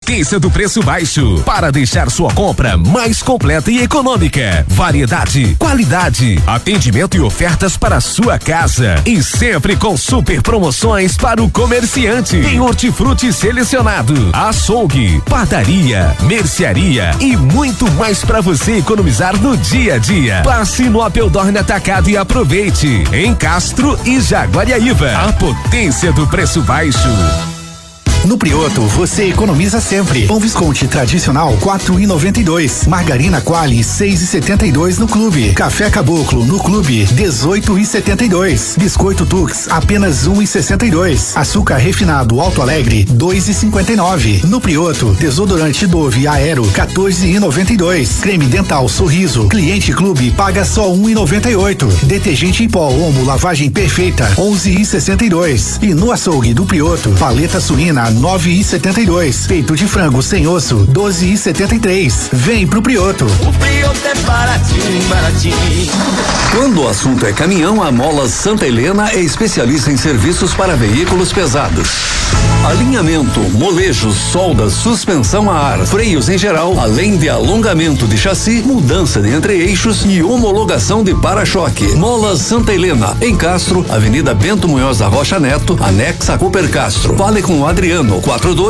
potência do preço baixo para deixar sua compra mais completa e econômica. Variedade, qualidade, atendimento e ofertas para sua casa e sempre com super promoções para o comerciante. Tem hortifruti selecionado, açougue, padaria, mercearia e muito mais para você economizar no dia a dia. Passe no Apeldorne Atacado e aproveite. Em Castro e Jaguariaíva, a potência do preço baixo. No Prioto, você economiza sempre. Pão Visconti tradicional, 4,92. Margarina Qualy, 6,72 no clube. Café Caboclo, no clube, 18,72. Biscoito Tux, apenas 1,62. Açúcar refinado Alto Alegre, 2,59. No Prioto, desodorante Dove Aero, 14,92. Creme dental Sorriso, cliente clube, paga só 1,98. Detergente em pó Omo lavagem perfeita, 11,62. E no açougue do Prioto, paleta suína 9,72. Peito de frango sem osso, 12,73. Vem pro Prioto. O Prioto é baratinho, baratinho. Quando o assunto é caminhão, a Molas Santa Helena é especialista em serviços para veículos pesados. Alinhamento, molejos, soldas, suspensão a ar, freios em geral, além de alongamento de chassi, mudança de entre-eixos e homologação de para-choque. Molas Santa Helena, em Castro, Avenida Bento Munhoz da Rocha Neto, anexa a Cooper Castro. Fale com o Adriano,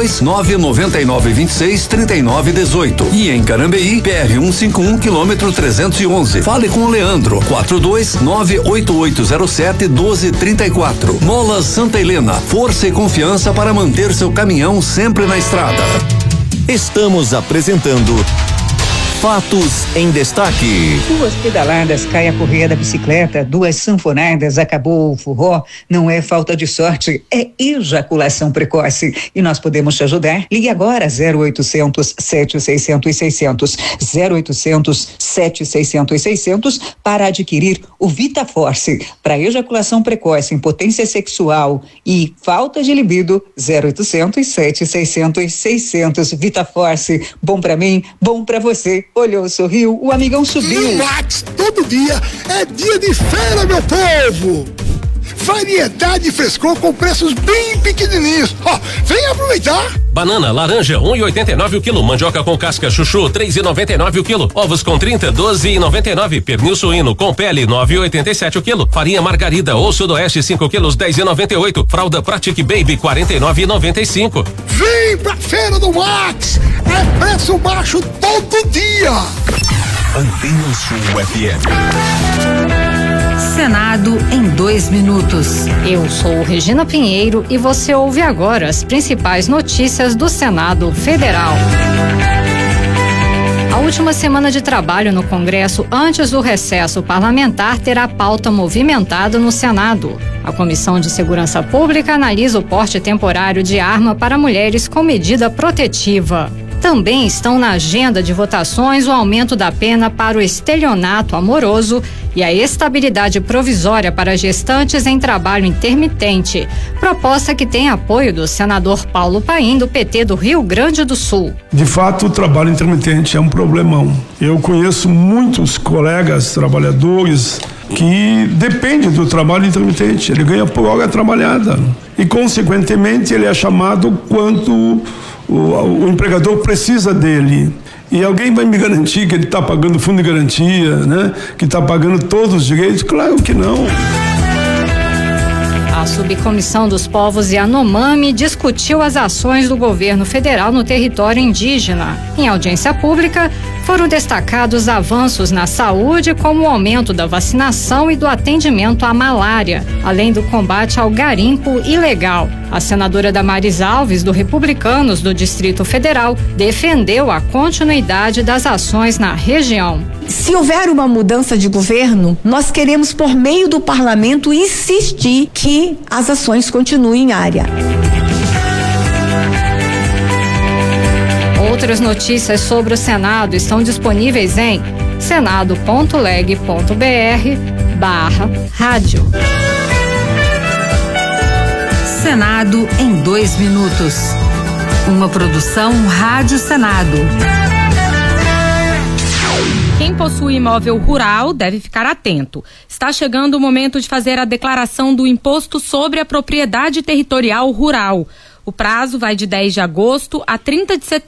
42-999-26-3918. E em Carambeí, PR-151, quilômetro 311. Fale com o Leandro, 42-98807-1234. Molas Santa Helena, força e confiança para manter seu caminhão sempre na estrada. Estamos apresentando Fatos em Destaque. 2 pedaladas cai a correia da bicicleta, 2 sanfonadas acabou o forró. Não é falta de sorte, é ejaculação precoce. E nós podemos te ajudar? Ligue agora 0800 7600 600 0800 7600 600 para adquirir o VitaForce para ejaculação precoce, impotência sexual e falta de libido. 0800 7600 600. VitaForce, bom pra mim, bom pra você. Olhou, sorriu, o amigão subiu. E o Max, todo dia é dia de feira, meu povo. Variedade e frescor com preços bem pequenininhos. Vem aproveitar. Banana, laranja, 1,89 o quilo. Mandioca com casca chuchu, 3,99 o quilo. Ovos com 30, 12,99. Pernil suíno com pele, 9,87 o quilo. Farinha margarida ou sudoeste, 5 quilos, 10,98. Fralda Pratic Baby, 49,95. Vem pra feira do Max. É preço baixo todo dia. Antena Sul FM. Senado em 2 minutos. Eu sou Regina Pinheiro e você ouve agora as principais notícias do Senado Federal. A última semana de trabalho no Congresso antes do recesso parlamentar terá pauta movimentada no Senado. A Comissão de Segurança Pública analisa o porte temporário de arma para mulheres com medida protetiva. Também estão na agenda de votações o aumento da pena para o estelionato amoroso e a estabilidade provisória para gestantes em trabalho intermitente, proposta que tem apoio do senador Paulo Paim, do PT do Rio Grande do Sul. De fato, o trabalho intermitente é um problemão. Eu conheço muitos colegas trabalhadores que dependem do trabalho intermitente. Ele ganha por hora trabalhada e, consequentemente, ele é chamado quando o empregador precisa dele. E alguém vai me garantir que ele está pagando fundo de garantia, né? Que está pagando todos os direitos? Claro que não. A Subcomissão dos Povos Yanomami discutiu as ações do governo federal no território indígena. Em audiência pública, foram destacados avanços na saúde, como o aumento da vacinação e do atendimento à malária, além do combate ao garimpo ilegal. A senadora Damares Alves, do Republicanos do Distrito Federal, defendeu a continuidade das ações na região. Se houver uma mudança de governo, nós queremos, por meio do parlamento, insistir que as ações continuem em área. Outras notícias sobre o Senado estão disponíveis em senado.leg.br/rádio. Senado em 2 minutos. Uma produção Rádio Senado. Quem possui imóvel rural deve ficar atento. Está chegando o momento de fazer a declaração do Imposto sobre a Propriedade Territorial Rural. O prazo vai de 10 de agosto a 30 de setembro.